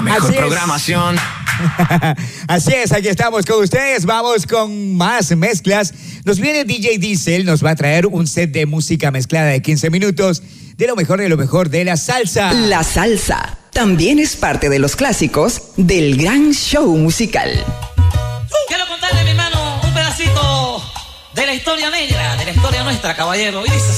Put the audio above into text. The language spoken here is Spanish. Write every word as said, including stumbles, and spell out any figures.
mejor programación. Así es, aquí estamos con ustedes. Vamos con más mezclas. Nos viene D J Diesel, nos va a traer un set de música mezclada de quince minutos de lo mejor de lo mejor de la salsa. La salsa también es parte de los clásicos del gran show musical. Quiero contarle, mi hermano, un pedacito de la historia negra, de la historia nuestra, caballero. Y dice